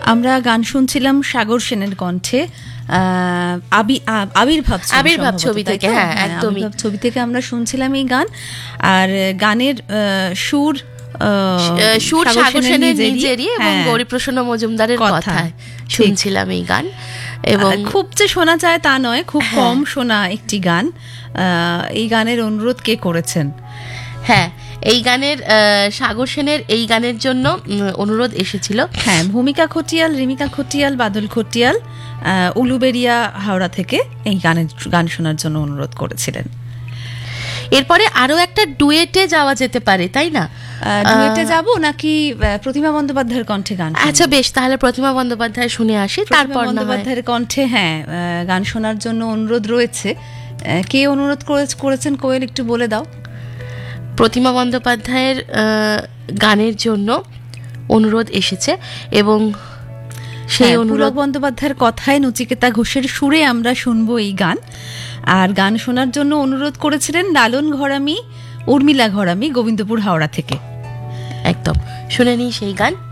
আমরা গান শুনছিলাম সাগর সেনের কণ্ঠে, আবির্ভাব ছবি থেকে। হ্যাঁ, একদমই ছবি থেকে আমরা শুনছিলাম এই গান। আর গানের সুর সাগর সেনের নিজেরই এবং গৌরীপ্রসন্ন মজুমদারের কথায় শুনছিলাম এই গান। এবং খুব যে শোনা যায় তা নয়, খুব কম শোনা একটি গান। এই গানের অনুরোধ কে করেছেন? হ্যাঁ, এই গানের সাগর সেনের এই গানের জন্য অনুরোধ এসেছিল। হ্যাঁ, ভূমিকা খটিয়াল, রিমিকা খটিয়াল, বাদল খটিয়াল উলুবেড়িয়া হাওড়া থেকে এই গান শোনার জন্য অনুরোধ করেছিলেন। এরপরে আরো একটা ডুয়েটে যাওয়া যেতে পারে, তাই না? ডুয়েটে যাব নাকি প্রতিমা বন্দ্যোপাধ্যায়ের কণ্ঠে গান? আচ্ছা বেশ, তাহলে প্রতিমা বন্দ্যোপাধ্যায় শুনে আসি, তারপর বন্দ্যোপাধ্যায়ের কণ্ঠে গান শোনার জন্য অনুরোধ রয়েছে। কে অনুরোধ করেছেন কোয়েল, একটু বলে দাও। প্রতিমা বন্দ্যোপাধ্যায়ের গানের জন্য অনুরোধ এসেছে এবং সেই পুলক বন্দ্যোপাধ্যায়ের কথায় নচিকেতা ঘোষের সুরে আমরা শুনবো এই গান। আর গান শোনার জন্য অনুরোধ করেছিলেন লালন ঘরামি, উর্মিলা ঘরামি, গোবিন্দপুর হাওড়া থেকে। একদম শুনে নিই সেই গান।